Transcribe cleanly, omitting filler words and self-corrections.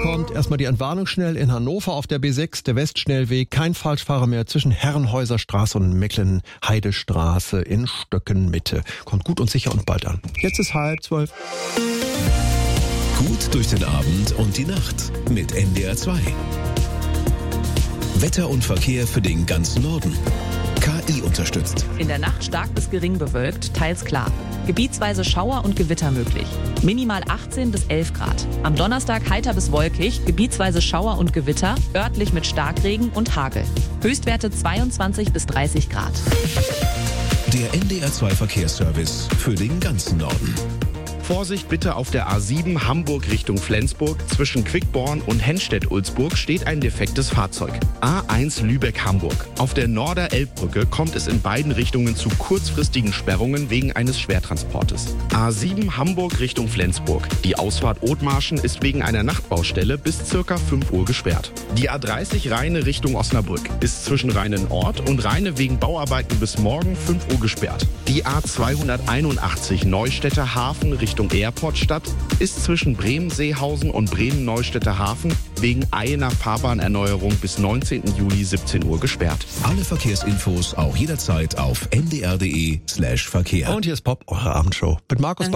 kommt erstmal die Entwarnung schnell in Hannover auf der B6, der Westschnellweg. Kein Falschfahrer mehr zwischen Herrenhäuserstraße und Mecklenheidestraße in Stöckenmitte. Kommt gut und sicher und bald an. Jetzt ist 11:30. Gut durch den Abend und die Nacht mit NDR 2. Wetter und Verkehr für den ganzen Norden. KI unterstützt. In der Nacht stark bis gering bewölkt, teils klar. Gebietsweise Schauer und Gewitter möglich. Minimal 18 bis 11 Grad. Am Donnerstag heiter bis wolkig, gebietsweise Schauer und Gewitter, örtlich mit Starkregen und Hagel. Höchstwerte 22 bis 30 Grad. Der NDR 2 Verkehrsservice für den ganzen Norden. Vorsicht bitte auf der A7 Hamburg Richtung Flensburg. Zwischen Quickborn und Henstedt-Ulzburg steht ein defektes Fahrzeug. A1 Lübeck-Hamburg. Auf der Norder-Elbbrücke kommt es in beiden Richtungen zu kurzfristigen Sperrungen wegen eines Schwertransportes. A7 Hamburg Richtung Flensburg. Die Ausfahrt Othmarschen ist wegen einer Nachtbaustelle bis ca. 5 Uhr gesperrt. Die A30 Rheine Richtung Osnabrück ist zwischen Rheine-Nord und Rheine wegen Bauarbeiten bis morgen 5 Uhr gesperrt. Die A281 Neustädter Hafen Richtung Airportstadt ist zwischen Bremen-Seehausen und Bremen-Neustädter Hafen wegen einer Fahrbahnerneuerung bis 19. Juli 17 Uhr gesperrt. Alle Verkehrsinfos auch jederzeit auf ndr.de/Verkehr. Und hier ist Pop, eure Abendshow mit Markus